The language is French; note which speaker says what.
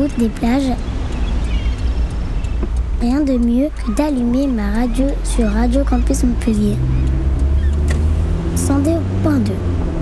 Speaker 1: routes, des plages. Rien de mieux que d'allumer ma radio sur Radio Campus Montpellier. 102.2.